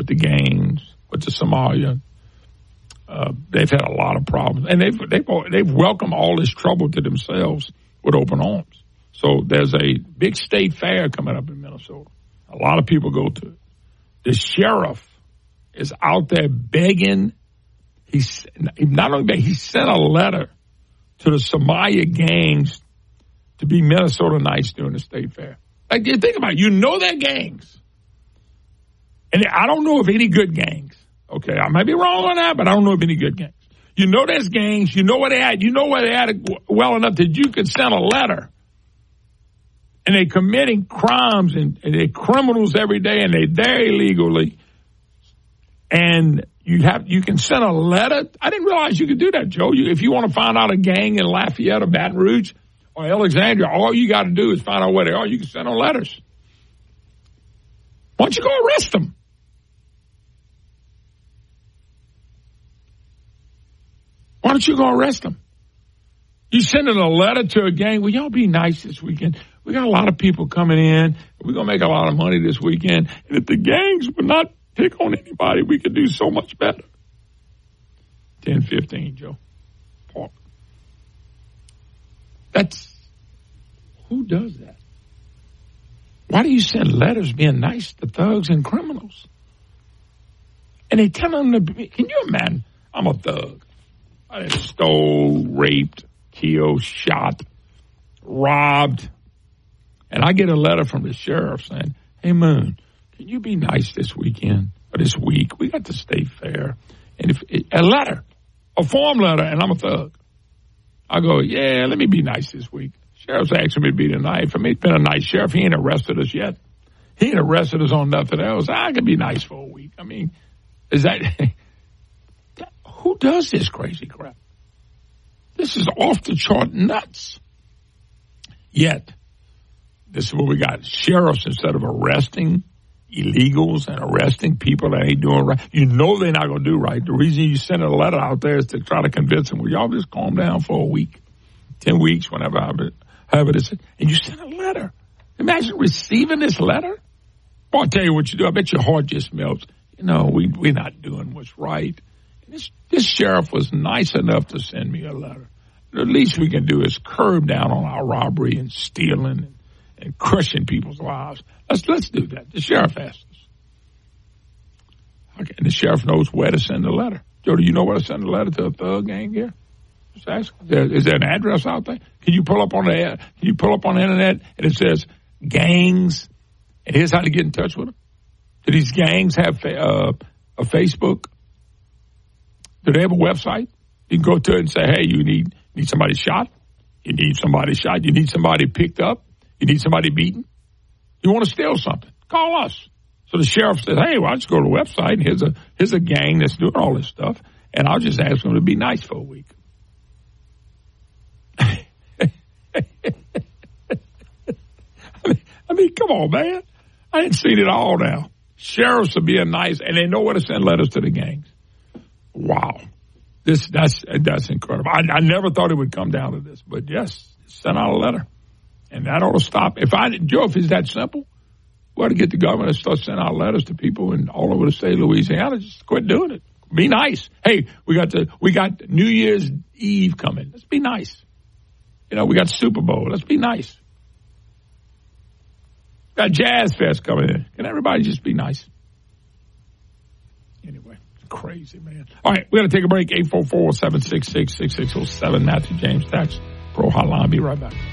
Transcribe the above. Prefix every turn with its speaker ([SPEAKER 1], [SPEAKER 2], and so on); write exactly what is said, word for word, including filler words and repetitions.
[SPEAKER 1] with the gangs, with the Somalia. Uh, they've had a lot of problems, and they've they've they've welcomed all this trouble to themselves with open arms. So there's a big state fair coming up in Minnesota. A lot of people go to it. The sheriff is out there begging. He's not only begging, he sent a letter to the Somalia gangs to be Minnesota nice during the state fair. Like, you think about it. You know they're gangs. And I don't know of any good gangs. Okay, I might be wrong on that, but I don't know of any good gangs. You know there's gangs. You know where they're at. You know where they're at well enough that you can send a letter. And they're committing crimes, and, and they're criminals every day, and they're there illegally. And you have you can send a letter. I didn't realize you could do that, Joe. You, if you want to find out a gang in Lafayette or Baton Rouge or Alexandria, all you got to do is find out where they are. You can send them letters. Why don't you go arrest them? Why don't you go arrest them? You sending a letter to a gang, well, y'all be nice this weekend. We got a lot of people coming in. We're going to make a lot of money this weekend. And if the gangs would not pick on anybody, we could do so much better. ten fifteen, Joe. Park. That's, who does that? Why do you send letters being nice to thugs and criminals? And they tell them to be, can you imagine? I'm a thug. I stole, raped, killed, shot, robbed. And I get a letter from the sheriff saying, hey, Moon, can you be nice this weekend or this week? We got the state fair. And if a letter, a form letter, and I'm a thug. I go, yeah, let me be nice this week. Sheriff's asking me to be tonight. For me, it's been a nice sheriff. He ain't arrested us yet. He ain't arrested us on nothing else. I can be nice for a week. I mean, is that... Who does this crazy crap? This is off the chart nuts. Yet, this is what we got. Sheriffs, instead of arresting illegals and arresting people that ain't doing right, you know they're not going to do right. The reason you send a letter out there is to try to convince them, well, y'all just calm down for a week, ten weeks, whenever, however it is. And you send a letter. Imagine receiving this letter. Well, I'll tell you what you do. I bet your heart just melts. You know, we, we're not doing what's right. This, this sheriff was nice enough to send me a letter. The least we can do is curb down on our robbery and stealing and, and crushing people's lives. Let's let's do that. The sheriff asked us. Okay, and the sheriff knows where to send the letter. Joe, do you know where to send a letter to a thug gang here? Just ask. Is there, is there an address out there? Can you pull up on the Can you pull up on the internet and it says gangs, and here's how to get in touch with them? Do these gangs have uh, a Facebook? Do they have a website? You can go to it and say, hey, you need need somebody shot. You need somebody shot. You need somebody picked up. You need somebody beaten. You want to steal something. Call us. So the sheriff says, hey, well, I'll just go to the website, and here's a, here's a gang that's doing all this stuff, and I'll just ask them to be nice for a week. I mean, I mean, come on, man. I ain't seen it all now. Sheriffs are being nice, and they know where to send letters to the gangs. Wow. This that's that's incredible. I, I never thought it would come down to this, but yes, send out a letter. And that ought to stop. If I Joe, if it's that simple, we ought to get the government to start sending out letters to people in all over the state of Louisiana. Just quit doing it. Be nice. Hey, we got the we got New Year's Eve coming. Let's be nice. You know, we got Super Bowl. Let's be nice. Got Jazz Fest coming in. Can everybody just be nice? Anyway. Crazy, man. All right, we're going to take a break. eight four four, seven six six, six six zero seven. Matthew James Tax Pro Hotline. Be right back.